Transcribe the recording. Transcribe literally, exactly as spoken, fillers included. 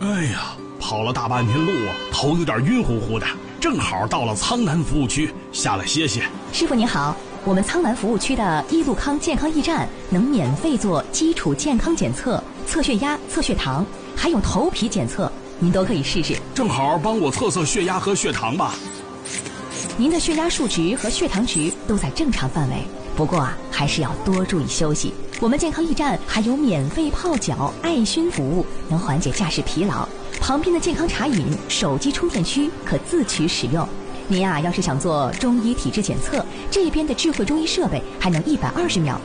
哎呀，跑了大半天路啊，头有点晕乎乎的，正好到了苍南服务区，下来歇歇。 师傅您好，我们苍南服务区的一路康健康驿站能免费做基础健康检测，测血压、测血糖，还有头皮检测，您都可以试试。 正好帮我测测血压和血糖吧。 您的血压数值和血糖值都在正常范围，不过啊，还是要多注意休息。我们健康驿站还有免费泡脚、艾熏服务，能缓解驾驶疲劳。旁边的健康茶饮、手机充电区可自取使用。您啊，要是想做中医体质检测，这边的智慧中医设备还能一百二十秒